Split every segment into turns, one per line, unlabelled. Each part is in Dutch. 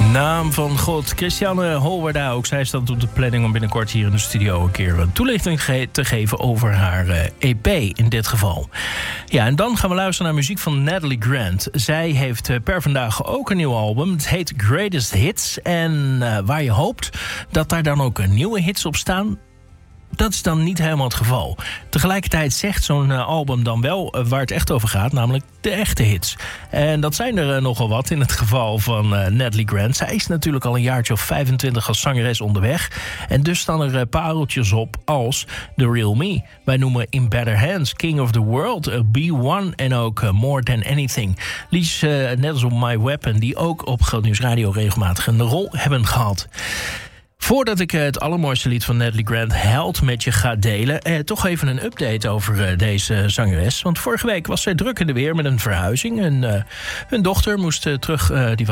Naam van God, Christiane Holwarda. Ook zij staat op de planning om binnenkort hier in de studio een keer een toelichting te geven over haar EP in dit geval. Ja, en dan gaan we luisteren naar muziek van Natalie Grant. Zij heeft per vandaag ook een nieuw album. Het heet Greatest Hits. En waar je hoopt dat daar dan ook nieuwe hits op staan, dat is dan niet helemaal het geval. Tegelijkertijd zegt zo'n album dan wel waar het echt over gaat, namelijk de echte hits. En dat zijn er nogal wat in het geval van Natalie Grant. Zij is natuurlijk al een jaartje of 25 als zangeres onderweg. En dus staan er pareltjes op als The Real Me. Wij noemen In Better Hands, King of the World, B1 en ook More Than Anything. Liedjes net als op My Weapon, die ook op Groot Nieuws Radio regelmatig een rol hebben gehad. Voordat ik het allermooiste lied van Natalie Grant, Held, met je ga delen, toch even een update over deze zangeres. Want vorige week was zij druk in de weer met een verhuizing. En hun dochter moest terug,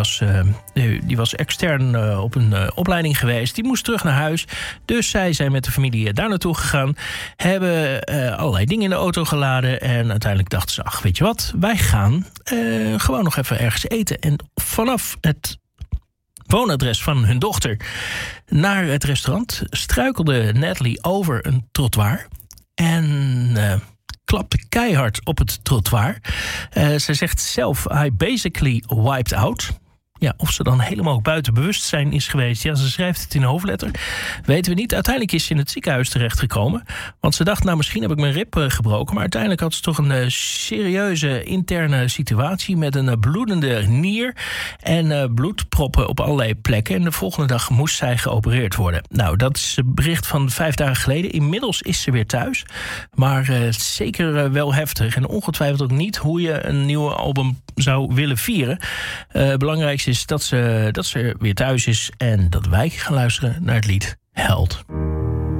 die was extern op een opleiding geweest. Die moest terug naar huis. Dus zij zijn met de familie daar naartoe gegaan. Hebben allerlei dingen in de auto geladen. En uiteindelijk dachten ze, ach, weet je wat, wij gaan gewoon nog even ergens eten. En vanaf het woonadres van hun dochter naar het restaurant struikelde Natalie over een trottoir en klapte keihard op het trottoir. Ze zegt zelf, I basically wiped out. Ja, of ze dan helemaal buiten bewustzijn is geweest. Ja, ze schrijft het in een hoofdletter. Weten we niet. Uiteindelijk is ze in het ziekenhuis terechtgekomen. Want ze dacht, nou, misschien heb ik mijn rib gebroken. Maar uiteindelijk had ze toch een serieuze interne situatie met een bloedende nier en bloedproppen op allerlei plekken. En de volgende dag moest zij geopereerd worden. Nou, dat is een bericht van 5 dagen geleden. Inmiddels is ze weer thuis. Maar zeker wel heftig. En ongetwijfeld ook niet hoe je een nieuwe album zou willen vieren. Belangrijkste is dat ze weer thuis is en dat wij gaan luisteren naar het lied Held.